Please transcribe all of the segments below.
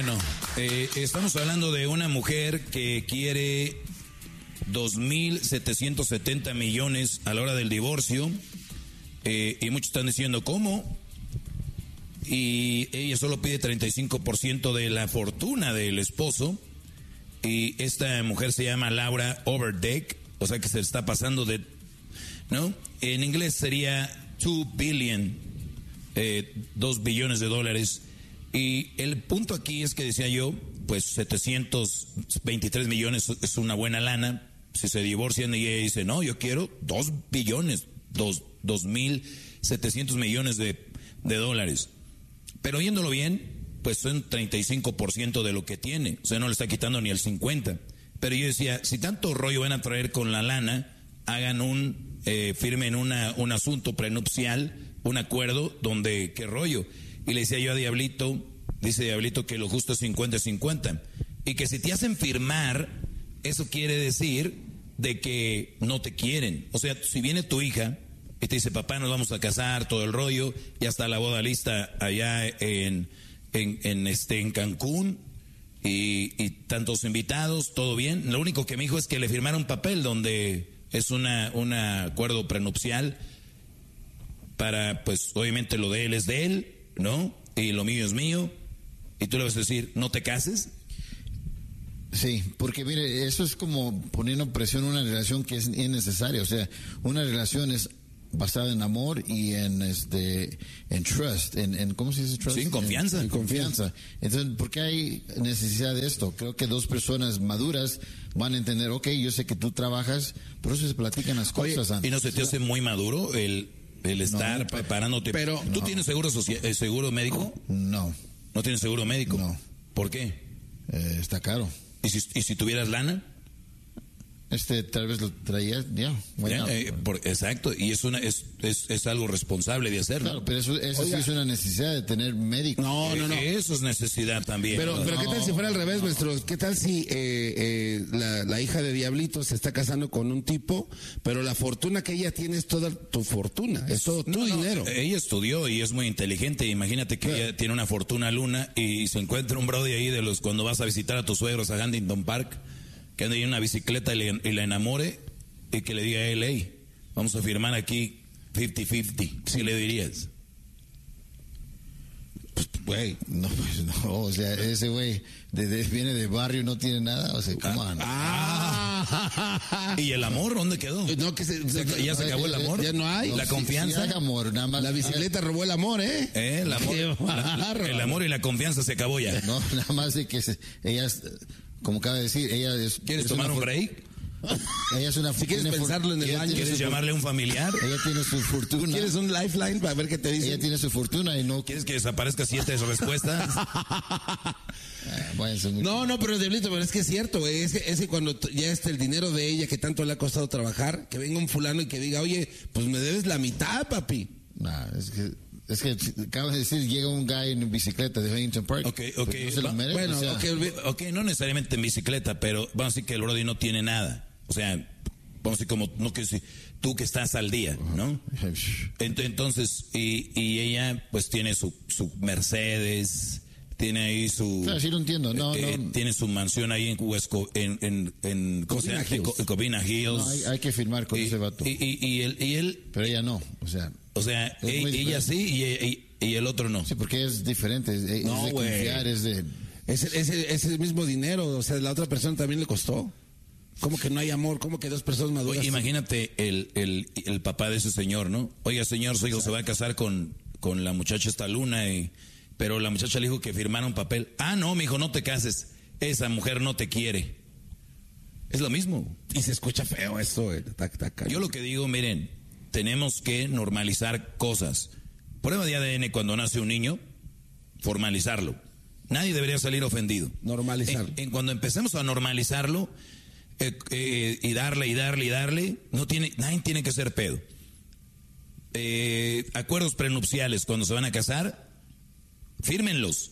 Bueno, estamos hablando de una mujer que quiere 2.770 millones a la hora del divorcio. Y muchos están diciendo, ¿cómo? Y ella solo pide 35% de la fortuna del esposo. Y esta mujer se llama Laura Overdeck, o sea que se está pasando de, ¿no? En inglés sería 2 billion, 2 billones de dólares. Y el punto aquí es que decía yo, pues 723 millones es una buena lana. Si se divorcian y ella dice, no, yo quiero 2 billones, 2.700 millones de dólares. Pero oyéndolo bien, pues son 35% de lo que tiene. O sea, no le está quitando ni el 50%. Pero yo decía, si tanto rollo van a traer con la lana, hagan firmen un asunto prenupcial, un acuerdo donde, ¿qué rollo? Y le decía yo a Diablito, dice Diablito que lo justo es 50-50. Y que si te hacen firmar, eso quiere decir de que no te quieren. O sea, si viene tu hija y te dice, papá, nos vamos a casar, todo el rollo, ya está la boda lista allá en Cancún, y tantos invitados, todo bien. Lo único que me dijo es que le firmara un papel donde es un acuerdo prenupcial para, pues, obviamente lo de él es de él, ¿no? Y lo mío es mío. Y tú le vas a decir, ¿no te cases? Sí, porque mire, eso es como poniendo presión en una relación que es innecesaria. O sea, una relación es basada en amor y en trust, en ¿cómo se dice trust? Sí, en confianza. En confianza. Entonces, ¿por qué hay necesidad de esto? Creo que dos personas maduras van a entender, ok, yo sé que tú trabajas, pero eso se platican las cosas antes. ¿Y no se te hace muy maduro el estar preparándote? Pero ¿tú tienes seguro médico? No. ¿No tienes seguro médico? No. ¿Por qué? Está caro. ¿Y si tuvieras lana? Tal vez lo traía, ya. Exacto, y es algo responsable de hacerlo. Claro, pero eso sí es una necesidad de tener médico. No. Eso es necesidad también. Pero ¿qué tal si fuera al revés, maestro? ¿Qué tal si la hija de Diablito se está casando con un tipo, pero la fortuna que ella tiene es toda tu fortuna, es todo tu dinero? Ella estudió y es muy inteligente. Imagínate que ella tiene una fortuna luna y se encuentra un brody ahí de los cuando vas a visitar a tus suegros a Huntington Park, que ande en una bicicleta y la enamore y que le diga a él, hey, vamos a firmar aquí 50-50. ¿Qué le dirías? Pues, güey, no, o sea, ese güey viene de barrio y no tiene nada, o sea, come on. ¿Y el amor dónde quedó? No, ¿Ya se acabó el amor? ¿Ya no hay? ¿La confianza? Sí, amor, nada más. La bicicleta robó el amor, El amor, el amor y la confianza se acabó ya. No, nada más de que ella, como acaba de decir, ella es... ¿Quieres tomar un break? Ella es una... Si quieres pensarlo en el baño. ¿Quieres llamarle a un familiar? Ella tiene su fortuna. ¿Quieres un lifeline para ver qué te dice? Ella tiene su fortuna y no... ¿Quieres que desaparezca 7 respuestas? No, pero Diablito, pero es que es cierto, es que cuando ya está el dinero de ella que tanto le ha costado trabajar, que venga un fulano y que diga, oye, pues me debes la mitad, papi. Nah, es que acabas de decir, llega un guy en bicicleta de Huntington Park. Ok. Pues no se lo merece, bueno, o sea. ok, no necesariamente en bicicleta, pero vamos a decir que el brody no tiene nada. O sea, vamos a decir como, no que si tú que estás al día, ¿no? Entonces, y ella pues tiene su Mercedes, tiene ahí su... Claro, sí lo entiendo, no. Tiene su mansión ahí en ¿cómo se llama? En Covina Hills. No, hay que firmar con ese vato. Y él... Pero ella no, o sea, ella sí y el otro no. Sí, porque es diferente, es de confiar, es de... Es el mismo dinero, o sea, la otra persona también le costó. ¿Cómo que no hay amor? ¿Cómo que dos personas maduras? Oye, imagínate el papá de ese señor, ¿no? Oiga, señor, su hijo se va a casar con la muchacha esta Luna, pero la muchacha le dijo que firmara un papel. Ah, no, mijo, no te cases. Esa mujer no te quiere. Es lo mismo. Y se escucha feo eso. Yo lo que digo, miren, tenemos que normalizar cosas. Prueba de ADN cuando nace un niño, formalizarlo. Nadie debería salir ofendido. Normalizarlo. Cuando empecemos a normalizarlo, y darle, nadie tiene que ser pedo. Acuerdos prenupciales cuando se van a casar, fírmenlos.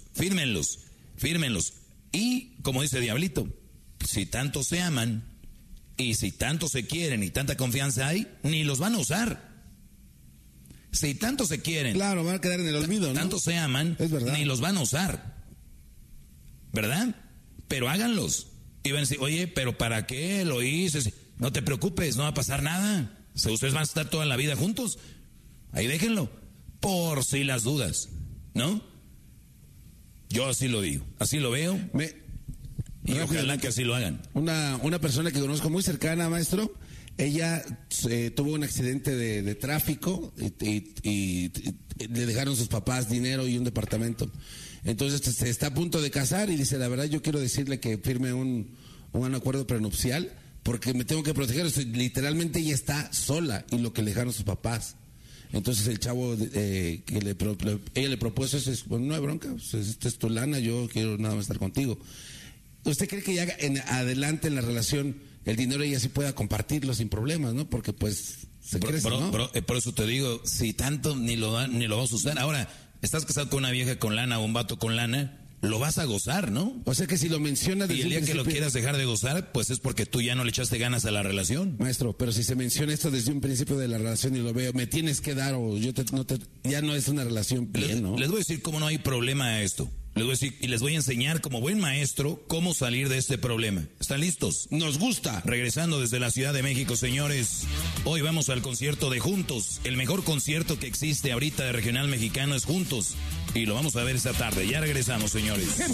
Y como dice Diablito, si tanto se aman y si tanto se quieren y tanta confianza hay, ni los van a usar. Si tanto se quieren, claro, van a quedar en el olvido, ¿no? Tanto se aman, es verdad, ni los van a usar. ¿verdad? Pero háganlos. Y van a decir, oye, pero ¿para qué lo hice? No te preocupes, no va a pasar nada. Ustedes van a estar toda la vida juntos. Ahí déjenlo, por si las dudas, ¿no? Yo así lo digo, así lo veo. Y ojalá que así lo hagan. Una persona que conozco muy cercana, maestro, ella tuvo un accidente de tráfico y le dejaron sus papás dinero y un departamento. Entonces se está a punto de casar y dice, la verdad yo quiero decirle que firme un acuerdo prenupcial porque me tengo que proteger. O sea, literalmente ella está sola y lo que le dejaron sus papás. Entonces el chavo que ella le propuso eso es, bueno, no hay bronca, pues, esta es tu lana, yo quiero nada más estar contigo. ¿Usted cree que ya adelante en la relación el dinero ella sí pueda compartirlo sin problemas, ¿no? Porque pues se crece, ¿no? Por eso te digo, si tanto ni lo vas a usar. Ahora, estás casado con una vieja con lana o un vato con lana, lo vas a gozar, ¿no? O sea que si lo menciona desde y el día que lo quieras dejar de gozar, pues es porque tú ya no le echaste ganas a la relación. Maestro, pero si se menciona esto desde un principio de la relación y lo veo, me tienes que dar o ya no es una relación bien, ¿no? Les voy a decir cómo no hay problema a esto. Les voy a decir y les voy a enseñar como buen maestro cómo salir de este problema. ¿Están listos? Nos gusta. Regresando desde la Ciudad de México, señores. Hoy vamos al concierto de Juntos. El mejor concierto que existe ahorita de regional mexicano es Juntos. Y lo vamos a ver esta tarde. Ya regresamos, señores.